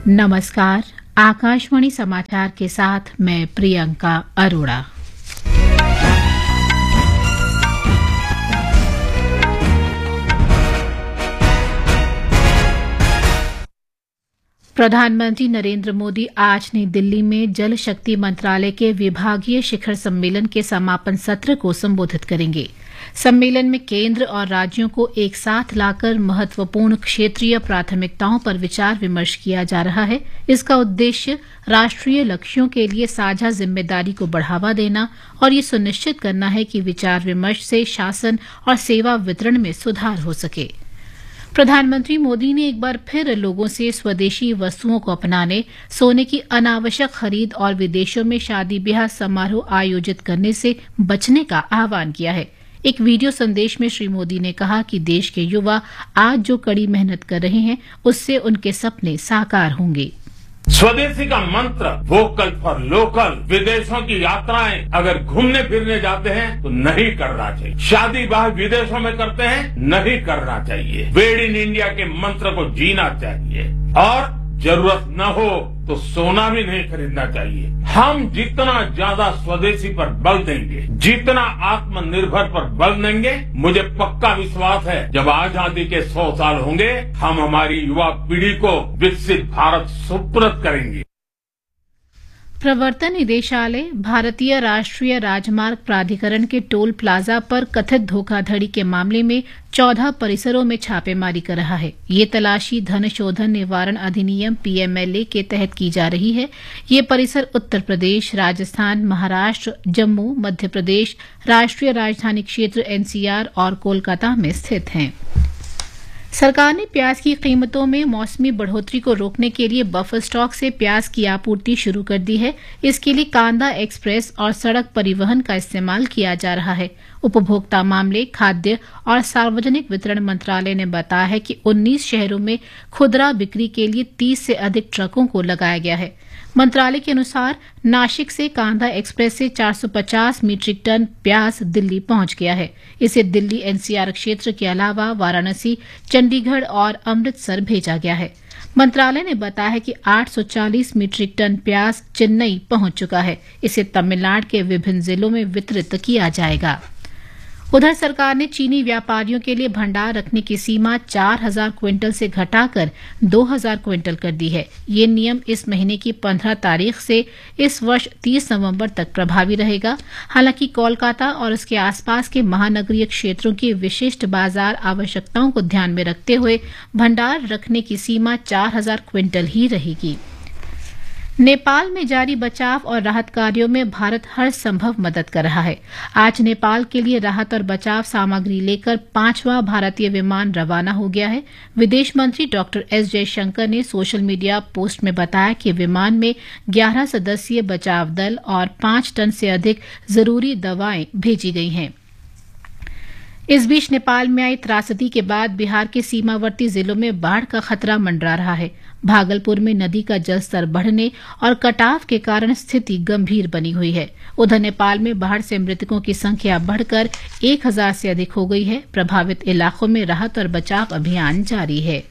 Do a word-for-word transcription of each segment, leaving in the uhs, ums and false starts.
नमस्कार, आकाशवाणी समाचार के साथ मैं प्रियंका अरोड़ा। प्रधानमंत्री नरेंद्र मोदी आज नई दिल्ली में जल शक्ति मंत्रालय के विभागीय शिखर सम्मेलन के समापन सत्र को संबोधित करेंगे। सम्मेलन में केंद्र और राज्यों को एक साथ लाकर महत्वपूर्ण क्षेत्रीय प्राथमिकताओं पर विचार विमर्श किया जा रहा है। इसका उद्देश्य राष्ट्रीय लक्ष्यों के लिए साझा जिम्मेदारी को बढ़ावा देना और ये सुनिश्चित करना है कि विचार विमर्श से शासन और सेवा वितरण में सुधार हो सके। प्रधानमंत्री मोदी ने एक बार फिर लोगों से स्वदेशी वस्तुओं को अपनाने, सोने की अनावश्यक खरीद और विदेशों में शादी ब्याह समारोह आयोजित करने से बचने का आह्वान किया है। एक वीडियो संदेश में श्री मोदी ने कहा कि देश के युवा आज जो कड़ी मेहनत कर रहे हैं, उससे उनके सपने साकार होंगे। स्वदेशी का मंत्र वोकल फॉर लोकल, विदेशों की यात्राएं अगर घूमने फिरने जाते हैं तो नहीं करना चाहिए। शादी ब्याह विदेशों में करते हैं, नहीं करना चाहिए। मेड इन इंडिया के मंत्र को जीना चाहिए और जरूरत न हो तो सोना भी नहीं खरीदना चाहिए। हम जितना ज्यादा स्वदेशी पर बल देंगे, जितना आत्मनिर्भर पर बल देंगे, मुझे पक्का विश्वास है जब आजादी के सौ साल होंगे, हम हमारी युवा पीढ़ी को विकसित भारत सुपुर्द करेंगे। प्रवर्तन निदेशालय भारतीय राष्ट्रीय राजमार्ग प्राधिकरण के टोल प्लाजा पर कथित धोखाधड़ी के मामले में चौदह परिसरों में छापेमारी कर रहा है। ये तलाशी धन शोधन निवारण अधिनियम पीएमएलए के तहत की जा रही है। ये परिसर उत्तर प्रदेश, राजस्थान, महाराष्ट्र, जम्मू, मध्य प्रदेश, राष्ट्रीय राजधानी क्षेत्र एनसीआर और कोलकाता में स्थित हैं। सरकार ने प्याज की कीमतों में मौसमी बढ़ोतरी को रोकने के लिए बफर स्टॉक से प्याज की आपूर्ति शुरू कर दी है। इसके लिए कांदा एक्सप्रेस और सड़क परिवहन का इस्तेमाल किया जा रहा है। उपभोक्ता मामले, खाद्य और सार्वजनिक वितरण मंत्रालय ने बताया है कि उन्नीस शहरों में खुदरा बिक्री के लिए तीस से अधिक ट्रकों को लगाया गया है। मंत्रालय के अनुसार नासिक से कांदा एक्सप्रेस से चार सौ पचास मीट्रिक टन प्याज दिल्ली पहुंच गया है। इसे दिल्ली एनसीआर क्षेत्र के अलावा वाराणसी, चंडीगढ़ और अमृतसर भेजा गया है। मंत्रालय ने बताया है कि आठ सौ चालीस मीट्रिक टन प्याज चेन्नई पहुंच चुका है। इसे तमिलनाडु के विभिन्न जिलों में वितरित किया जाएगा। उधर सरकार ने चीनी व्यापारियों के लिए भंडार रखने की सीमा चार हजार क्विंटल से घटाकर दो हजार क्विंटल कर दी है। ये नियम इस महीने की पंद्रह तारीख से इस वर्ष तीस नवंबर तक प्रभावी रहेगा। हालांकि कोलकाता और उसके आसपास के महानगरीय क्षेत्रों की विशिष्ट बाजार आवश्यकताओं को ध्यान में रखते हुए भंडार रखने की सीमा चार हजार क्विंटल ही रहेगी। नेपाल में जारी बचाव और राहत कार्यों में भारत हर संभव मदद कर रहा है। आज नेपाल के लिए राहत और बचाव सामग्री लेकर पांचवां भारतीय विमान रवाना हो गया है। विदेश मंत्री डॉक्टर एस जयशंकर ने सोशल मीडिया पोस्ट में बताया कि विमान में ग्यारह सदस्यीय बचाव दल और पांच टन से अधिक जरूरी दवाएं भेजी गई हैं। इस बीच नेपाल में आई त्रासदी के बाद बिहार के सीमावर्ती जिलों में बाढ़ का खतरा मंडरा रहा है। भागलपुर में नदी का जलस्तर बढ़ने और कटाव के कारण स्थिति गंभीर बनी हुई है। उधर नेपाल में बाढ़ से मृतकों की संख्या बढ़कर एक हजार से अधिक हो गई है। प्रभावित इलाकों में राहत और बचाव अभियान जारी है।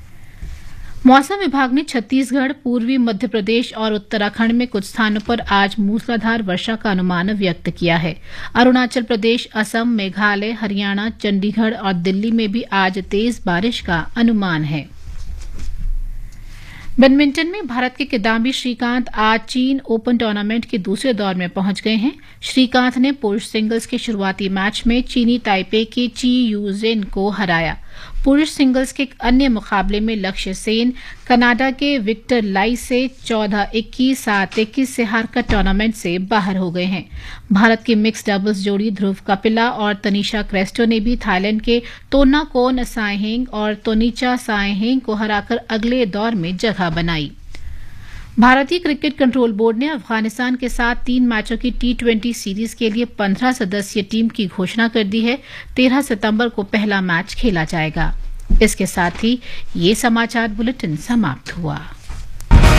मौसम विभाग ने छत्तीसगढ़, पूर्वी मध्य प्रदेश और उत्तराखंड में कुछ स्थानों पर आज मूसलाधार वर्षा का अनुमान व्यक्त किया है। अरुणाचल प्रदेश, असम, मेघालय, हरियाणा, चंडीगढ़ और दिल्ली में भी आज तेज बारिश का अनुमान है। बैडमिंटन में भारत के किदाम्बी श्रीकांत आज चीन ओपन टूर्नामेंट के दूसरे दौर में पहुंच गए हैं। श्रीकांत ने पुरुष सिंगल्स के शुरुआती मैच में चीनी ताइपे के ची यूजेन को हराया। पुरुष सिंगल्स के अन्य मुकाबले में लक्ष्य सेन कनाडा के विक्टर लाई से चौदह इक्कीस, सात इक्कीस से हारकर टूर्नामेंट से बाहर हो गए हैं। भारत की मिक्स डबल्स जोड़ी ध्रुव कपिला और तनिषा क्रेस्टो ने भी थाईलैंड के तोनाकोन साइहेंग और तोनीचा साइहेंग को हराकर अगले दौर में जगह बनाई। भारतीय क्रिकेट कंट्रोल बोर्ड ने अफगानिस्तान के साथ तीन मैचों की टी ट्वेंटी सीरीज के लिए पंद्रह सदस्यीय टीम की घोषणा कर दी है। तेरह सितंबर को पहला मैच खेला जाएगा। इसके साथ ही ये समाचार बुलेटिन समाप्त हुआ।